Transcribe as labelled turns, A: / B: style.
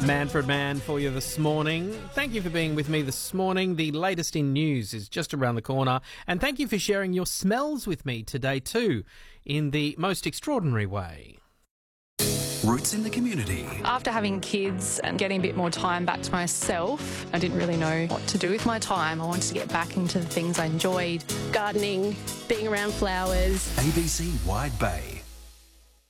A: Manfred Mann for you this morning. Thank you for being with me this morning. The latest in news is just around the corner. And thank you for sharing your smells with me today too, in the most extraordinary way.
B: Roots in the community.
C: After having kids and getting a bit more time back to myself, I didn't really know what to do with my time. I wanted to get back into the things I enjoyed.
D: Gardening, being around flowers.
B: ABC Wide Bay.